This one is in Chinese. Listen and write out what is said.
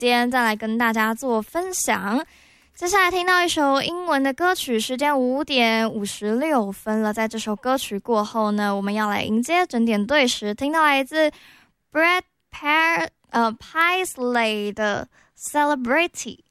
间，再来跟大家做分享。接下来听到一首英文的歌曲，时间5点56分了。在这首歌曲过后呢，我们要来迎接整点对时，听到来自 Brad Paisley 的 Celebrity。